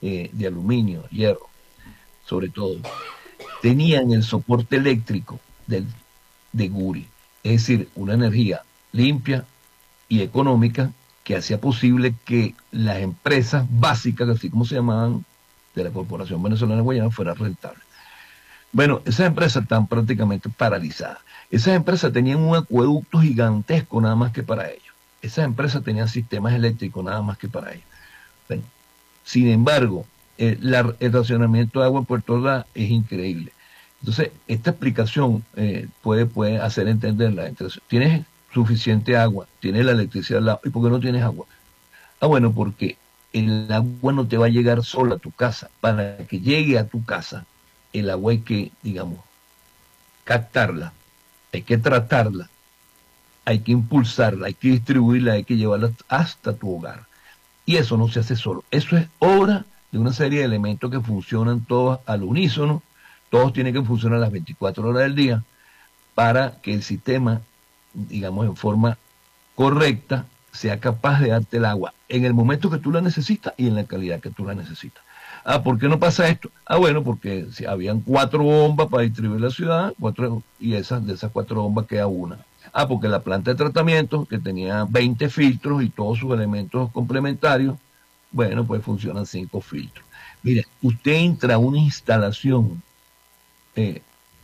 de aluminio, hierro, sobre todo, tenían el soporte eléctrico de Guri, es decir, una energía limpia y económica que hacía posible que las empresas básicas, así como se llamaban, de la Corporación Venezolana de Guayana, fueran rentables. Bueno, esas empresas están prácticamente paralizadas. Esas empresas tenían un acueducto gigantesco nada más que para ellos. Esas empresas tenían sistemas eléctricos nada más que para ellos. Bueno, sin embargo, el racionamiento de agua en Puerto Ordaz es increíble. Entonces, esta explicación puede hacer entenderla. Entonces, tienes suficiente agua, tienes la electricidad al lado, ¿y por qué no tienes agua? Ah, bueno, porque el agua no te va a llegar sola a tu casa. Para que llegue a tu casa, el agua hay que, digamos, captarla, hay que tratarla, hay que impulsarla, hay que distribuirla, hay que llevarla hasta tu hogar. Y eso no se hace solo. Eso es obra de una serie de elementos que funcionan todos al unísono. Todos tienen que funcionar las 24 horas del día para que el sistema, digamos, en forma correcta, sea capaz de darte el agua en el momento que tú la necesitas y en la calidad que tú la necesitas. Ah, ¿por qué no pasa esto? Ah, bueno, porque si habían 4 bombas para distribuir la ciudad, y de esas 4 bombas queda una. Ah, porque la planta de tratamiento, que tenía 20 filtros y todos sus elementos complementarios, bueno, pues funcionan 5 filtros. Mire, usted entra a una instalación eh,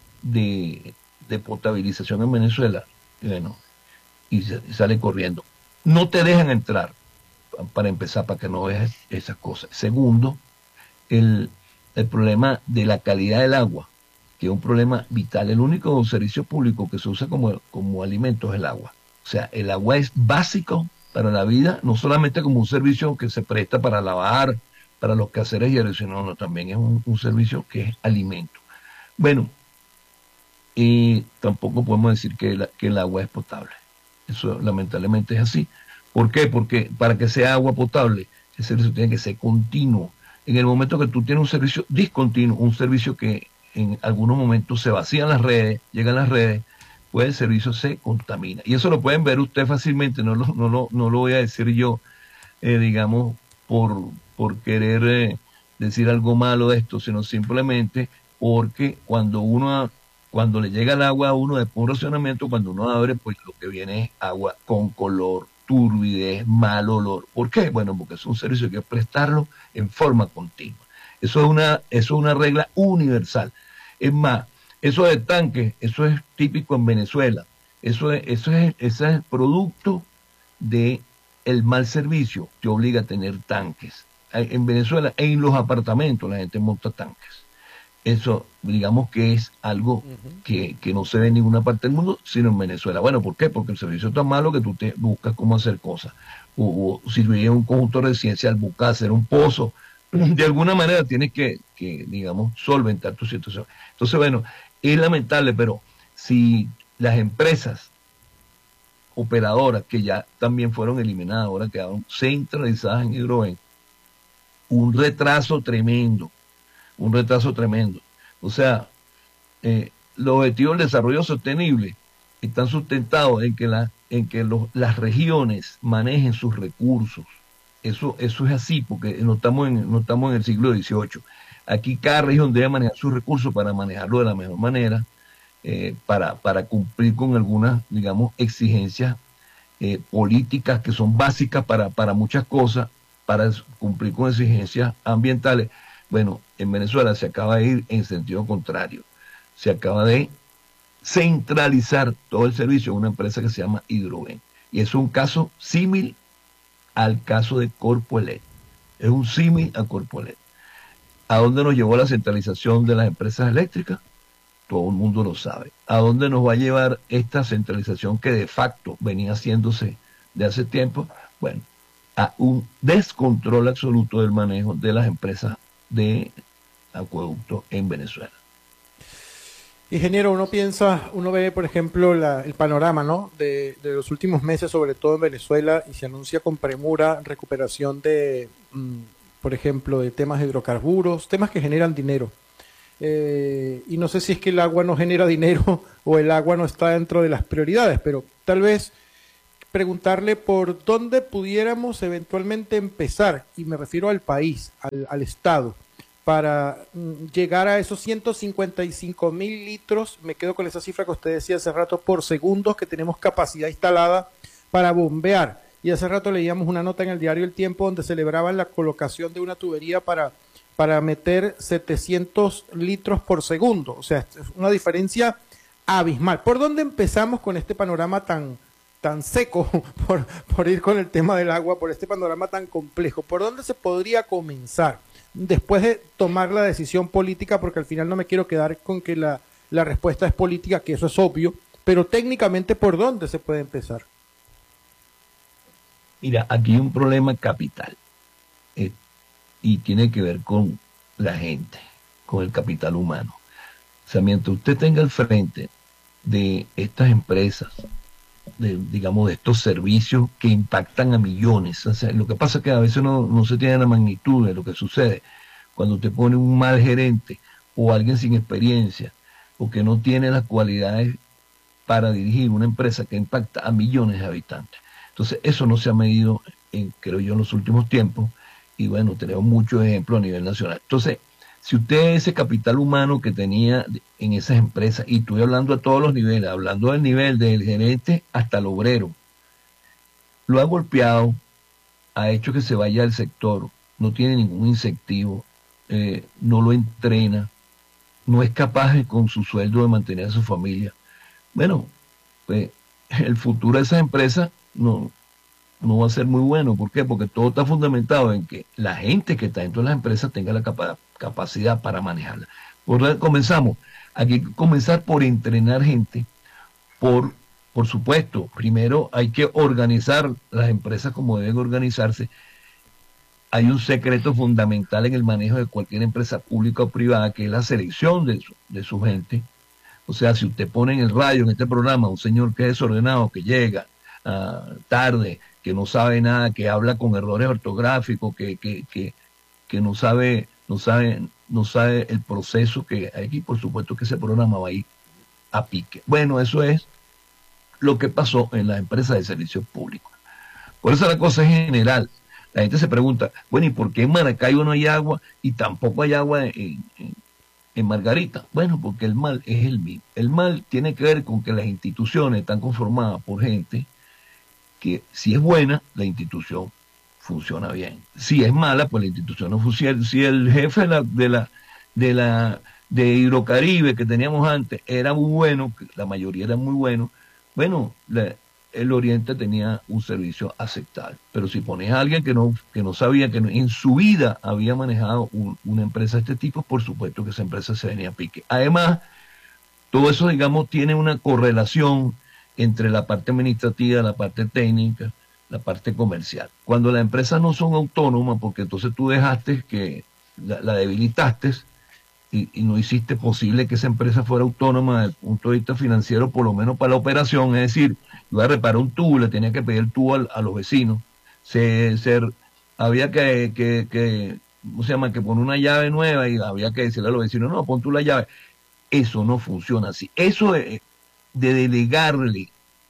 de potabilización en Venezuela, bueno, y sale corriendo. No te dejan entrar, para empezar, para que no veas esas cosas. Segundo, el, el problema de la calidad del agua, que es un problema vital. El único servicio público que se usa como alimento es el agua. O sea, el agua es básico para la vida, no solamente como un servicio que se presta para lavar, para los quehaceres diarios, sino no, también es un servicio que es alimento. Bueno, y tampoco podemos decir que el agua es potable. Eso lamentablemente es así. ¿Por qué? Porque para que sea agua potable, el servicio tiene que ser continuo. En el momento que tú tienes un servicio discontinuo, un servicio que en algunos momentos se vacían las redes, llegan las redes, pues el servicio se contamina. Y eso lo pueden ver ustedes fácilmente, no lo voy a decir yo, digamos, por querer decir algo malo de esto, sino simplemente porque cuando le llega el agua a uno después de un racionamiento, cuando uno abre, pues lo que viene es agua con color, turbidez, mal olor. ¿Por qué? Bueno, porque es un servicio que hay que prestarlo en forma continua. Eso es una regla universal. Es más, eso de tanques, eso es típico en Venezuela. Ese es el producto de el mal servicio te obliga a tener tanques. En Venezuela, en los apartamentos, la gente monta tanques. Eso, digamos que es algo que no se ve en ninguna parte del mundo, sino en Venezuela. Bueno, ¿por qué? Porque el servicio es tan malo que tú te buscas cómo hacer cosas. O si vives en un conjunto residencial, buscas hacer un pozo. De alguna manera tienes que, digamos, solventar tu situación. Entonces, bueno, es lamentable, pero si las empresas operadoras que ya también fueron eliminadas, ahora quedaron centralizadas en Hidroven, un retraso tremendo, un retraso tremendo. O sea, los objetivos del desarrollo sostenible están sustentados en que las regiones manejen sus recursos. Eso es así, porque no estamos en el siglo XVIII. Aquí cada región debe manejar sus recursos para manejarlo de la mejor manera, para cumplir con algunas, digamos, exigencias políticas que son básicas para muchas cosas, para cumplir con exigencias ambientales. Bueno, en Venezuela se acaba de ir en sentido contrario. Se acaba de centralizar todo el servicio en una empresa que se llama Hidroven. Y es un caso símil al caso de Corpoelec. Es un símil a Corpoelec. ¿A dónde nos llevó la centralización de las empresas eléctricas? Todo el mundo lo sabe. ¿A dónde nos va a llevar esta centralización que de facto venía haciéndose de hace tiempo? Bueno, a un descontrol absoluto del manejo de las empresas de acueducto en Venezuela. Ingeniero, uno ve, por ejemplo, el panorama, ¿no? De los últimos meses, sobre todo en Venezuela, y se anuncia con premura recuperación por ejemplo, de temas de hidrocarburos, temas que generan dinero. Y no sé si es que el agua no genera dinero o el agua no está dentro de las prioridades, pero tal vez preguntarle por dónde pudiéramos eventualmente empezar, y me refiero al país, al Estado, para llegar a esos 155.000 litros, me quedo con esa cifra que usted decía hace rato, por segundos que tenemos capacidad instalada para bombear. Y hace rato leíamos una nota en el diario El Tiempo donde celebraban la colocación de una tubería para meter 700 litros por segundo. O sea, es una diferencia abismal. ¿Por dónde empezamos con este panorama tan seco, por ir con el tema del agua, por este panorama tan complejo? ¿Por dónde se podría comenzar? Después de tomar la decisión política, porque al final no me quiero quedar con que la respuesta es política, que eso es obvio, pero técnicamente, ¿por dónde se puede empezar? Mira, aquí hay un problema capital y tiene que ver con la gente, con el capital humano. O sea, mientras usted tenga al frente de estas empresas, digamos, de estos servicios que impactan a millones. O sea, lo que pasa es que a veces no se tiene la magnitud de lo que sucede cuando te pone un mal gerente o alguien sin experiencia o que no tiene las cualidades para dirigir una empresa que impacta a millones de habitantes. Entonces, eso no se ha medido, creo yo, en los últimos tiempos, y bueno, tenemos muchos ejemplos a nivel nacional. Entonces, si usted ese capital humano que tenía en esas empresas, y estoy hablando a todos los niveles, hablando del nivel del gerente hasta el obrero, lo ha golpeado, ha hecho que se vaya del sector, no tiene ningún incentivo, no lo entrena, no es capaz con su sueldo de mantener a su familia. Bueno, pues el futuro de esas empresas no va a ser muy bueno. ¿Por qué? Porque todo está fundamentado en que la gente que está dentro de las empresas tenga la capacidad para manejarla. Comenzamos. Aquí hay que comenzar por entrenar gente. Por supuesto, primero hay que organizar las empresas como deben organizarse. Hay un secreto fundamental en el manejo de cualquier empresa pública o privada, que es la selección de su gente. O sea, si usted pone en el radio, en este programa, un señor que es desordenado, que llega tarde, que no sabe nada, que habla con errores ortográficos, que no sabe el proceso que hay aquí, por supuesto que ese programa va a ir a pique. Bueno, eso es lo que pasó en las empresas de servicios públicos. Por eso la cosa es general. La gente se pregunta, bueno, ¿y por qué en Maracaibo no hay agua y tampoco hay agua en Margarita? Bueno, porque el mal es el mismo. El mal tiene que ver con que las instituciones están conformadas por gente que, si es buena, la institución funciona bien. Si es mala, pues la institución no funciona. Si el jefe de Hidrocaribe que teníamos antes era muy bueno, la mayoría era muy bueno, bueno, el Oriente tenía un servicio aceptable. Pero si pones a alguien que no sabía, que en su vida había manejado una empresa de este tipo, por supuesto que esa empresa se venía a pique. Además, todo eso, digamos, tiene una correlación entre la parte administrativa, la parte técnica, la parte comercial. Cuando las empresas no son autónomas, porque entonces tú dejaste que la debilitaste y no hiciste posible que esa empresa fuera autónoma desde el punto de vista financiero, por lo menos para la operación, es decir, iba a reparar un tubo, le tenía que pedir el tubo a los vecinos, había que ¿cómo se llama?, que poner una llave nueva y había que decirle a los vecinos, no, pon tú la llave. Eso no funciona así. Eso de delegarle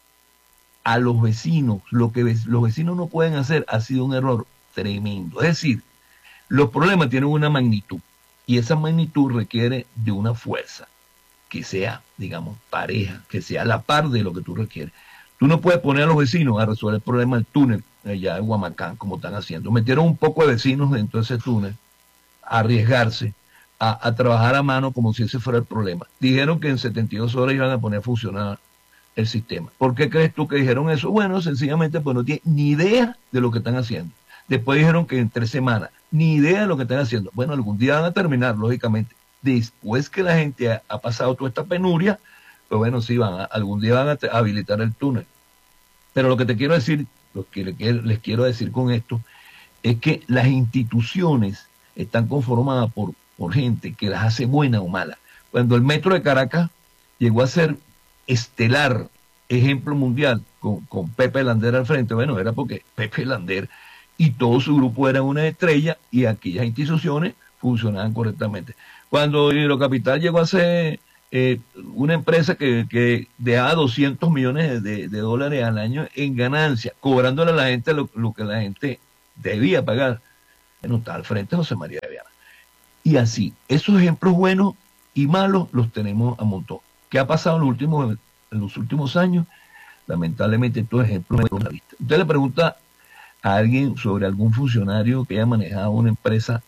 a los vecinos lo que los vecinos no pueden hacer ha sido un error tremendo. Es decir, los problemas tienen una magnitud y esa magnitud requiere de una fuerza que sea, digamos, pareja, que sea a la par de lo que tú requieres. Tú no puedes poner a los vecinos a resolver el problema del túnel allá en Huamacán, como están haciendo. Metieron un poco de vecinos dentro de ese túnel a arriesgarse a trabajar a mano como si ese fuera el problema. Dijeron que en 72 horas iban a poner a funcionar el sistema. ¿Por qué crees tú que dijeron eso? Bueno, sencillamente pues no tienen ni idea de lo que están haciendo. Después dijeron que en 3 semanas, ni idea de lo que están haciendo. Bueno, algún día van a terminar, lógicamente. Después que la gente ha pasado toda esta penuria, pues bueno, sí, algún día van a habilitar el túnel. Pero lo que te quiero decir, lo que les quiero decir con esto, es que las instituciones están conformadas por gente que las hace buenas o malas. Cuando el metro de Caracas llegó a ser estelar, ejemplo mundial, con Pepe Lander al frente, bueno, era porque Pepe Lander y todo su grupo eran una estrella y aquellas instituciones funcionaban correctamente. Cuando Hidrocapital llegó a ser una empresa que dejaba 200 millones de dólares al año en ganancia, cobrándole a la gente lo que la gente debía pagar. Bueno, está al frente José María Viana. Y así, esos ejemplos buenos y malos los tenemos a montón. ¿Qué ha pasado en los últimos años? Lamentablemente, estos ejemplos no la vista. Usted le pregunta a alguien sobre algún funcionario que haya manejado una empresa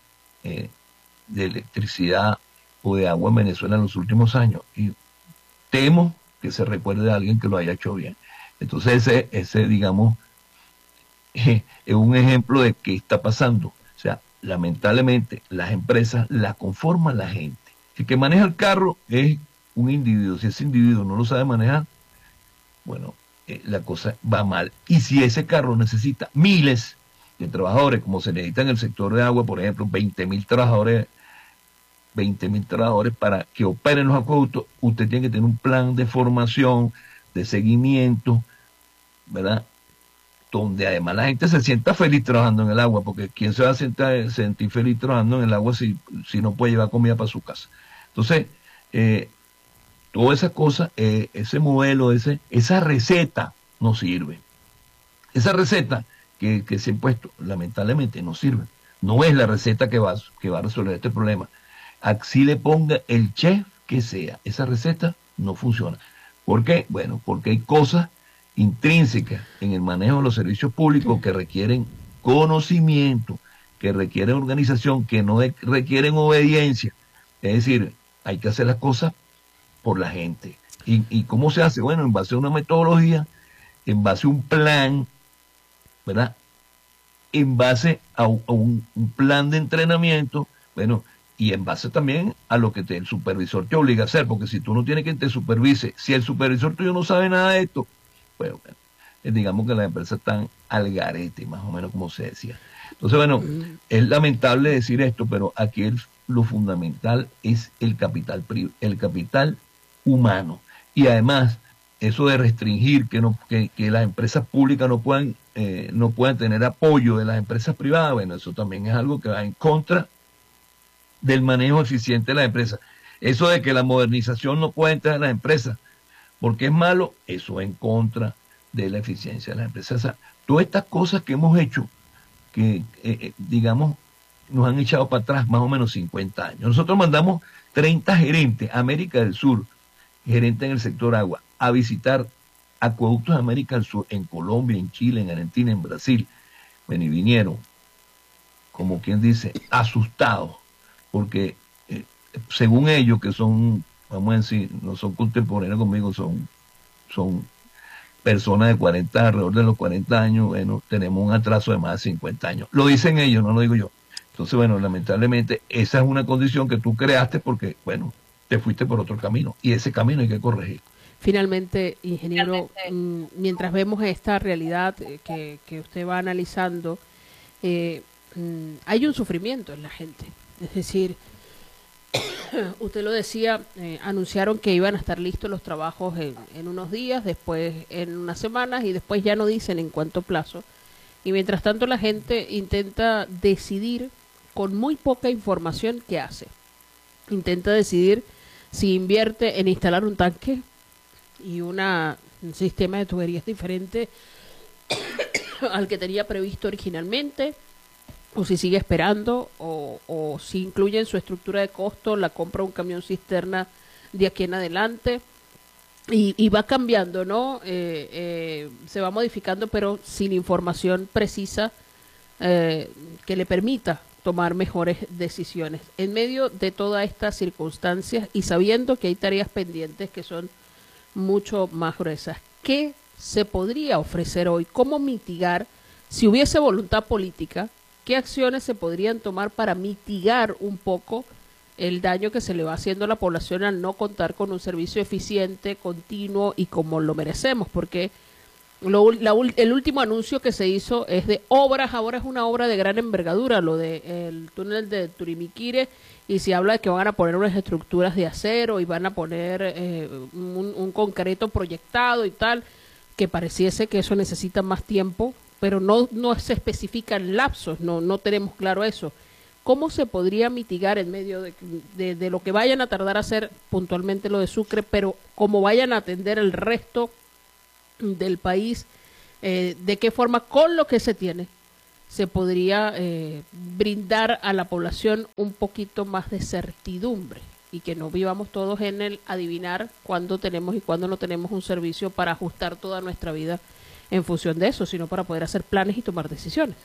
de electricidad o de agua en Venezuela en los últimos años, y temo que se recuerde a alguien que lo haya hecho bien. Entonces ese digamos, es un ejemplo de qué está pasando. O sea, lamentablemente las empresas las conforma la gente. El que maneja el carro es un individuo. Si ese individuo no lo sabe manejar, bueno, la cosa va mal. Y si ese carro necesita miles de trabajadores, como se necesita en el sector de agua, por ejemplo, 20.000 trabajadores para que operen los acueductos, usted tiene que tener un plan de formación, de seguimiento, ¿verdad? Donde además la gente se sienta feliz trabajando en el agua, porque ¿quién se va a sentir feliz trabajando en el agua si no puede llevar comida para su casa? Entonces, toda esa cosa, ese modelo, esa receta no sirve. Esa receta que se ha impuesto, lamentablemente, no sirve. No es la receta que va a resolver este problema. Así le ponga el chef que sea, esa receta no funciona. ¿Por qué? Bueno, porque hay cosas intrínsecas en el manejo de los servicios públicos que requieren conocimiento, que requieren organización, que no requieren obediencia. Es decir, hay que hacer las cosas por la gente. ¿Y cómo se hace? Bueno, en base a una metodología, en base a un plan, ¿verdad? En base a un plan de entrenamiento, bueno, y en base también a lo que el supervisor te obliga a hacer, porque si tú no tienes quien te supervise, si el supervisor tuyo no sabe nada de esto, bueno, digamos que las empresas están al garete, más o menos como se decía. Entonces, bueno, es lamentable decir esto, pero aquí lo fundamental es el capital humano. Y además, eso de restringir que las empresas públicas no puedan tener apoyo de las empresas privadas, bueno, eso también es algo que va en contra del manejo eficiente de las empresas. Eso de que la modernización no puede entrar en las empresas porque es malo, eso es en contra de la eficiencia de las empresas. O sea, todas estas cosas que hemos hecho, que digamos, nos han echado para atrás más o menos 50 años. Nosotros mandamos 30 gerentes a América del Sur, gerentes en el sector agua, a visitar acueductos de América del Sur, en Colombia, en Chile, en Argentina, en Brasil. Bueno, y vinieron, como quien dice, asustados, porque según ellos, que son, vamos a decir, no son contemporáneos conmigo, son personas de 40, alrededor de los 40 años, bueno, tenemos un atraso de más de 50 años. Lo dicen ellos, no lo digo yo. Entonces, bueno, lamentablemente, esa es una condición que tú creaste porque, bueno, te fuiste por otro camino, y ese camino hay que corregir. Finalmente, ingeniero, mientras vemos esta realidad que usted va analizando, hay un sufrimiento en la gente. Es decir, usted lo decía, anunciaron que iban a estar listos los trabajos en unos días, después en unas semanas, y después ya no dicen en cuánto plazo. Y mientras tanto la gente intenta decidir con muy poca información qué hace. Intenta decidir si invierte en instalar un tanque y un sistema de tuberías diferente al que tenía previsto originalmente, o si sigue esperando, o si incluye en su estructura de costo la compra de un camión cisterna de aquí en adelante, y va cambiando, ¿no? Se va modificando, pero sin información precisa que le permita tomar mejores decisiones. En medio de todas estas circunstancias y sabiendo que hay tareas pendientes que son mucho más gruesas, ¿qué se podría ofrecer hoy? ¿Cómo mitigar, si hubiese voluntad política, qué acciones se podrían tomar para mitigar un poco el daño que se le va haciendo a la población al no contar con un servicio eficiente, continuo y como lo merecemos? Porque el último anuncio que se hizo es de obras, ahora es una obra de gran envergadura, lo del túnel de Turimiquire, y se habla de que van a poner unas estructuras de acero y van a poner un concreto proyectado y tal, que pareciese que eso necesita más tiempo, pero no se especifican lapsos, no tenemos claro eso. ¿cómo se podría mitigar en medio de lo que vayan a tardar a hacer puntualmente lo de Sucre, pero cómo vayan a atender el resto del país? ¿De qué forma, con lo que se tiene, se podría brindar a la población un poquito más de certidumbre y que no vivamos todos en el adivinar cuándo tenemos y cuándo no tenemos un servicio para ajustar toda nuestra vida en función de eso, sino para poder hacer planes y tomar decisiones?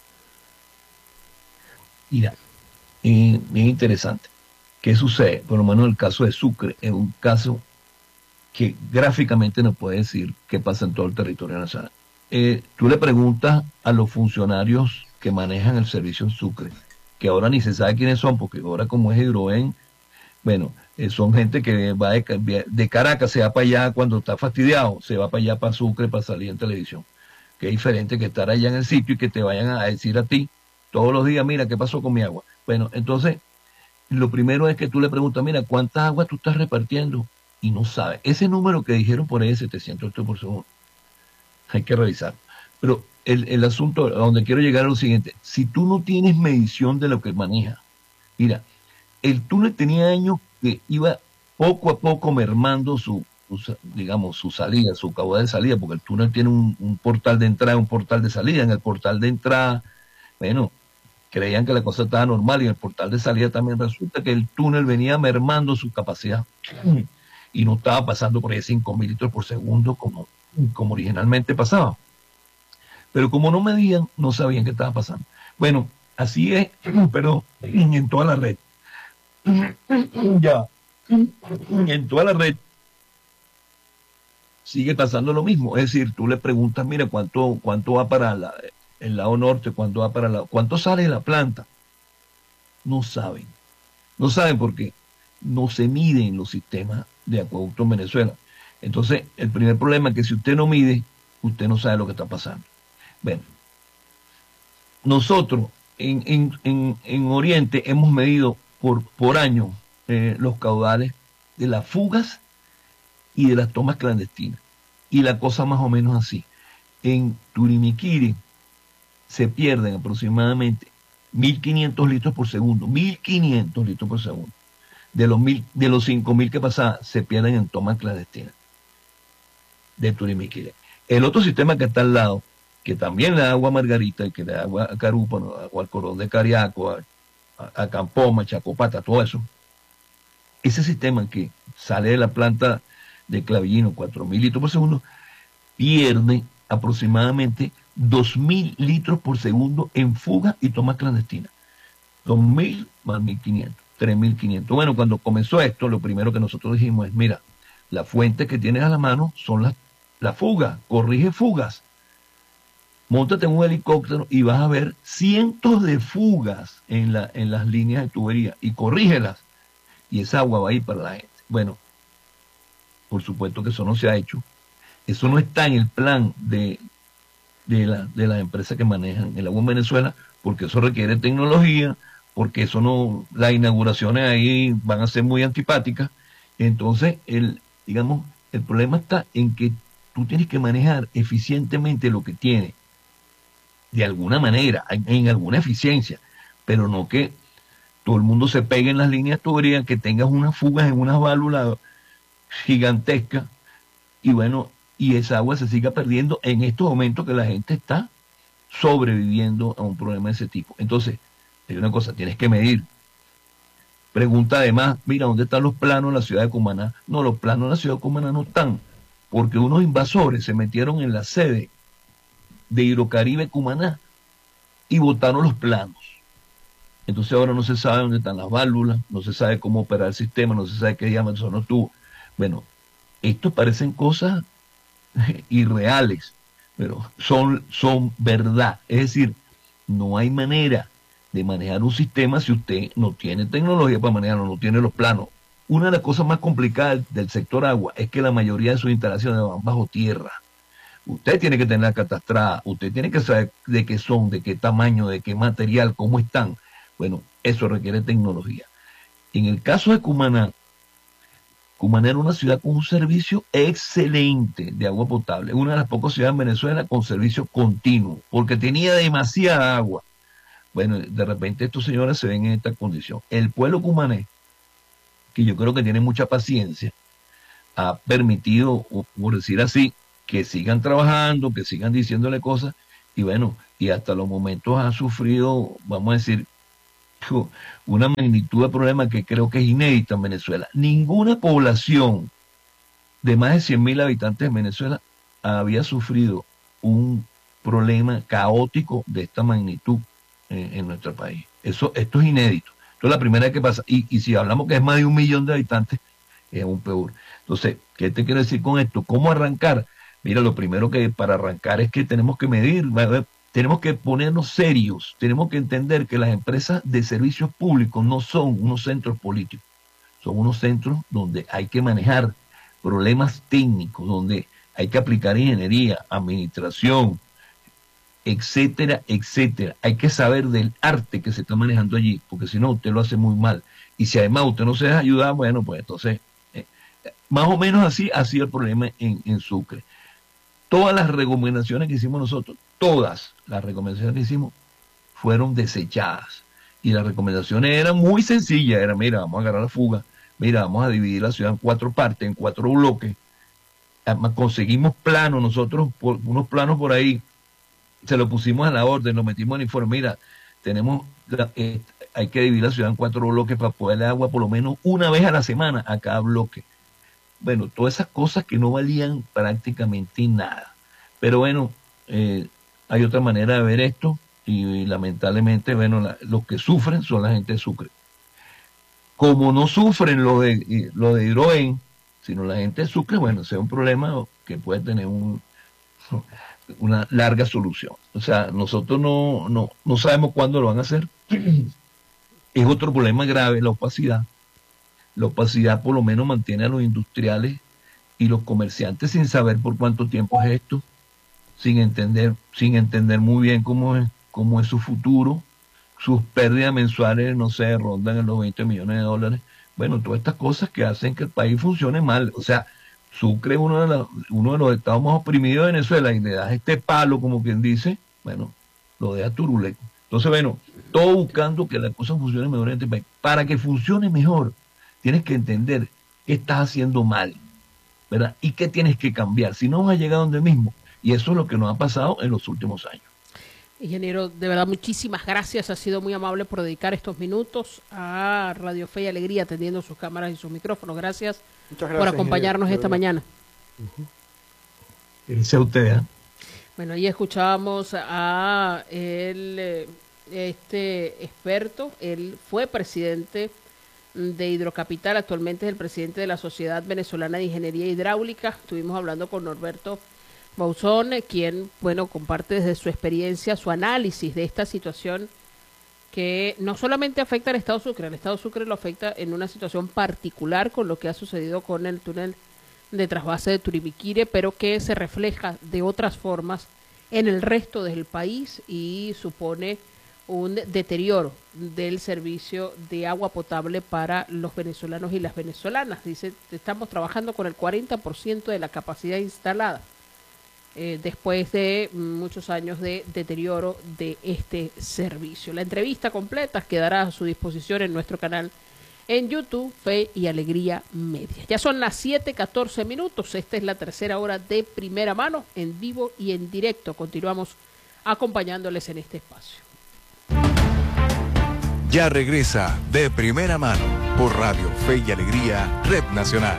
Mira, bien interesante. ¿Qué sucede? Por lo menos en el caso de Sucre, es un caso que gráficamente nos puede decir qué pasa en todo el territorio nacional. Tú le preguntas a los funcionarios que manejan el servicio en Sucre, que ahora ni se sabe quiénes son, porque ahora como es Hidroven, bueno, son gente que va de Caracas, se va para allá cuando está fastidiado, se va para allá para Sucre para salir en televisión. Que es diferente que estar allá en el sitio y que te vayan a decir a ti todos los días, mira, ¿qué pasó con mi agua? Bueno, entonces, lo primero es que tú le preguntas, mira, ¿cuánta agua tú estás repartiendo? Y no sabe. Ese número que dijeron por ahí de 700 litros por segundo, hay que revisar. Pero el asunto a donde quiero llegar es lo siguiente. Si tú no tienes medición de lo que maneja, mira, el túnel tenía años que iba poco a poco mermando digamos, su salida, su caudal de salida, porque el túnel tiene un portal de entrada y un portal de salida. En el portal de entrada, bueno, creían que la cosa estaba normal, y en el portal de salida también resulta que el túnel venía mermando su capacidad y no estaba pasando por ahí 5.000 litros por segundo como originalmente pasaba. Pero como no medían, no sabían qué estaba pasando. Bueno, así es, pero en toda la red. Ya, en toda la red sigue pasando lo mismo. Es decir, tú le preguntas, mira, cuánto va para el lado norte, cuánto sale de la planta. No saben. No saben porque no se miden los sistemas de acueducto en Venezuela. Entonces, el primer problema es que si usted no mide, usted no sabe lo que está pasando. Bueno, nosotros en Oriente hemos medido por año los caudales de las fugas y de las tomas clandestinas. Y la cosa más o menos así. En Turimiquiri se pierden aproximadamente 1.500 litros por segundo. 1.500 litros por segundo. De los 5.000 que pasaban, se pierden en tomas clandestinas de Turimiquiri. El otro sistema que está al lado, que también le da agua a Margarita, que le da agua a Carúpano, agua al Corón de Cariaco, a Campoma, Chacopata, todo eso. Ese sistema que sale de la planta de Clavillino, 4.000 litros por segundo, pierde aproximadamente 2.000 litros por segundo en fuga y tomas clandestinas. 2.000 más 1.500, 3.500. Bueno, cuando comenzó esto, lo primero que nosotros dijimos es, mira, las fuentes que tienes a la mano son las fugas, corrige fugas. Móntate en un helicóptero y vas a ver cientos de fugas en las líneas de tubería y corrígelas. Y esa agua va a ir para la gente. Bueno, por supuesto que eso no se ha hecho. Eso no está en el plan de las empresas que manejan el agua en Venezuela, porque eso requiere tecnología, porque eso no, las inauguraciones ahí van a ser muy antipáticas. Entonces, el problema está en que tú tienes que manejar eficientemente lo que tienes, de alguna manera, en alguna eficiencia, pero no que todo el mundo se pegue en las líneas tuberías, que tengas unas fugas en unas válvulas gigantescas, y bueno, y esa agua se siga perdiendo en estos momentos que la gente está sobreviviendo a un problema de ese tipo. Entonces, hay una cosa, tienes que medir. Pregunta además, mira, ¿dónde están los planos de la ciudad de Cumaná? No, los planos de la ciudad de Cumaná no están, porque unos invasores se metieron en la sede de Hidrocaribe Cumaná y botaron los planos. Entonces ahora no se sabe dónde están las válvulas, no se sabe cómo operar el sistema, no se sabe qué diámetro son los tubos. Bueno, esto parecen cosas irreales, pero son verdad. Es decir, no hay manera de manejar un sistema si usted no tiene tecnología para manejarlo, no tiene los planos. Una de las cosas más complicadas del sector agua es que la mayoría de sus instalaciones van bajo tierra. Usted tiene que tener catastrada, usted tiene que saber de qué son, de qué tamaño, de qué material, cómo están. Bueno, eso requiere tecnología. En el caso de Cumaná, Cumaná era una ciudad con un servicio excelente de agua potable, una de las pocas ciudades en Venezuela con servicio continuo, porque tenía demasiada agua. Bueno, de repente estos señores se ven en esta condición. El pueblo cumanés, que yo creo que tiene mucha paciencia, ha permitido, por decir así, que sigan trabajando, que sigan diciéndole cosas, y bueno, y hasta los momentos ha sufrido, vamos a decir, una magnitud de problema que creo que es inédita en Venezuela. Ninguna población de más de 100.000 habitantes en Venezuela había sufrido un problema caótico de esta magnitud en nuestro país. Esto es inédito. Esto es la primera vez que pasa. Y si hablamos que es más de 1 millón de habitantes, es aún peor. Entonces, ¿qué te quiero decir con esto? ¿Cómo arrancar? Mira, lo primero que para arrancar es que tenemos que medir, tenemos que ponernos serios, tenemos que entender que las empresas de servicios públicos no son unos centros políticos, son unos centros donde hay que manejar problemas técnicos, donde hay que aplicar ingeniería, administración, etcétera, etcétera. Hay que saber del arte que se está manejando allí, porque si no, usted lo hace muy mal. Y si además usted no se deja ayudar, bueno, pues entonces, más o menos así ha sido el problema en Sucre. Todas las recomendaciones que hicimos nosotros, todas las recomendaciones que hicimos fueron desechadas. Y las recomendaciones eran muy sencillas, era, mira, vamos a agarrar la fuga, mira, vamos a dividir la ciudad en 4 partes, en 4 bloques. Además, conseguimos planos, nosotros, unos planos por ahí, se lo pusimos a la orden, lo metimos en informe, mira, hay que dividir la ciudad en 4 bloques para poder dar agua por lo menos una vez a la semana a cada bloque. Bueno, todas esas cosas que no valían prácticamente nada. Pero bueno, hay otra manera de ver esto y lamentablemente, bueno, los que sufren son la gente de Sucre. Como no sufren lo de Hidrogen, sino la gente de Sucre, bueno, ese es un problema que puede tener una larga solución. O sea, nosotros no sabemos cuándo lo van a hacer. Es otro problema grave, la opacidad. La opacidad por lo menos mantiene a los industriales y los comerciantes sin saber por cuánto tiempo es esto, sin entender muy bien cómo es su futuro. Sus pérdidas mensuales, no sé, rondan en los 20 millones de dólares. Bueno, todas estas cosas que hacen que el país funcione mal. O sea, Sucre es uno de los estados más oprimidos de Venezuela y le das este palo, como quien dice, bueno, lo deja turuleco. Entonces, bueno, todo buscando que las cosas funcionen mejor en este país. Para que funcione mejor, tienes que entender qué estás haciendo mal, ¿verdad? Y qué tienes que cambiar. Si no, vas a llegar donde mismo. Y eso es lo que nos ha pasado en los últimos años. Ingeniero, de verdad, muchísimas gracias. Ha sido muy amable por dedicar estos minutos a Radio Fe y Alegría, atendiendo sus cámaras y sus micrófonos. Gracias por acompañarnos esta mañana. Gracias a usted. Bueno, ahí escuchábamos a este experto. Él fue presidente de Hidrocapital, actualmente es el presidente de la Sociedad Venezolana de Ingeniería Hidráulica. Estuvimos hablando con Norberto Bauzón, quien, bueno, comparte desde su experiencia, su análisis de esta situación que no solamente afecta al Estado Sucre, lo afecta en una situación particular con lo que ha sucedido con el túnel de trasvase de Turimiquire, pero que se refleja de otras formas en el resto del país y supone un deterioro del servicio de agua potable para los venezolanos y las venezolanas. Dice, estamos trabajando con el 40% de la capacidad instalada, después de muchos años de deterioro de este servicio. La entrevista completa quedará a su disposición en nuestro canal en YouTube, Fe y Alegría Media. Ya son las 7:14. Esta es la tercera hora de Primera Mano, en vivo y en directo. Continuamos acompañándoles en este espacio. Ya regresa De Primera Mano por Radio Fe y Alegría, Red Nacional.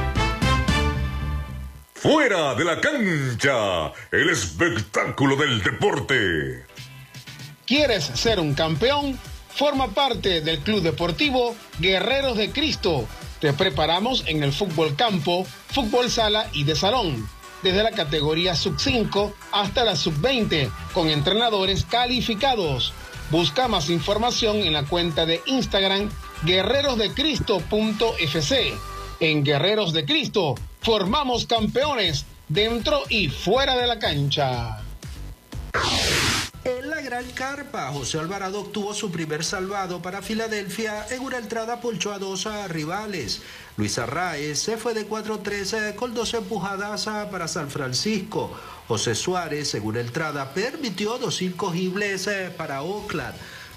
Fuera de la cancha, el espectáculo del deporte. ¿Quieres ser un campeón? Forma parte del Club Deportivo Guerreros de Cristo. Te preparamos en el fútbol campo, fútbol sala y de salón, desde la categoría sub-5 hasta la sub-20, con entrenadores calificados. Busca más información en la cuenta de Instagram guerrerosdecristo.fc. En Guerreros de Cristo formamos campeones dentro y fuera de la cancha. En la Gran Carpa, José Alvarado obtuvo su primer salvado para Filadelfia en una entrada ponchó a 2 rivales. Luis Arraez se fue de 4-3 con 2 empujadas para San Francisco. José Suárez, en una entrada, permitió 2 incogibles para Oakland.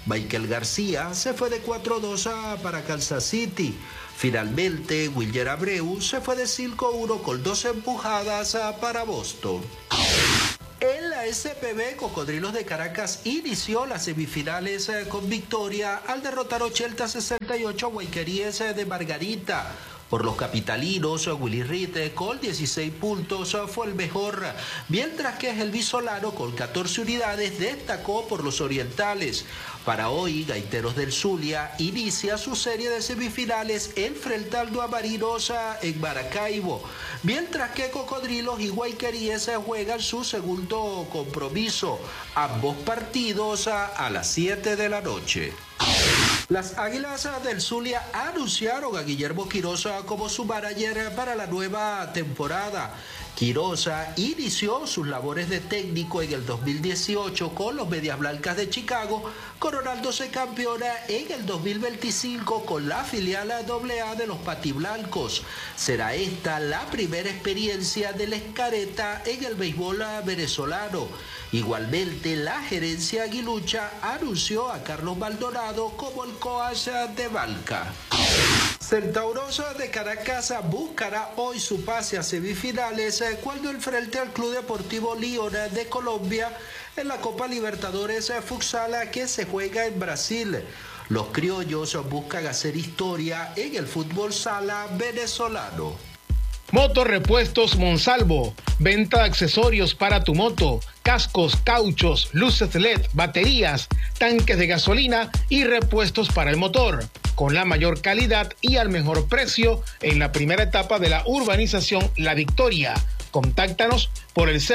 Michael García se fue de 4-2 para Kansas City. Finalmente, Wilyer Abreu se fue de 5-1 con 2 empujadas para Boston. En la SPB, Cocodrilos de Caracas inició las semifinales con victoria al derrotar 80-68 a Guayqueríes de Margarita. Por los capitalinos, Willy Rite con 16 puntos fue el mejor, mientras que el Solano con 14 unidades destacó por los orientales. Para hoy, Gaiteros del Zulia inicia su serie de semifinales enfrentando a Marinos en Maracaibo, mientras que Cocodrilos y Guayqueríes juegan su segundo compromiso, ambos partidos a las 7 de la noche. Las Águilas del Zulia anunciaron a Guillermo Quiroz como su manager para la nueva temporada. Quiroz inició sus labores de técnico en el 2018 con los Medias Blancas de Chicago, coronándose campeona en el 2025 con la filial AA de los Patiblancos. Será esta la primera experiencia del Escareta en el béisbol venezolano. Igualmente, la gerencia aguilucha anunció a Carlos Maldonado como el coach de Balca. Centauros de Caracas buscará hoy su pase a semifinales cuando enfrente al Club Deportivo León de Colombia en la Copa Libertadores Futsal que se juega en Brasil. Los criollos buscan hacer historia en el fútbol sala venezolano. Motorrepuestos Monsalvo, venta de accesorios para tu moto, cascos, cauchos, luces LED, baterías, tanques de gasolina y repuestos para el motor, con la mayor calidad y al mejor precio en la primera etapa de la urbanización La Victoria. Contáctanos por el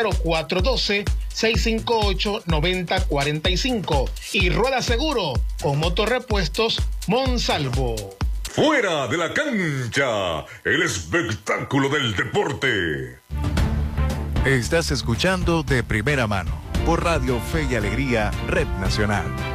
0412-658-9045 y rueda seguro con Motorrepuestos Monsalvo. Fuera de la cancha, el espectáculo del deporte. Estás escuchando De Primera Mano por Radio Fe y Alegría, Red Nacional.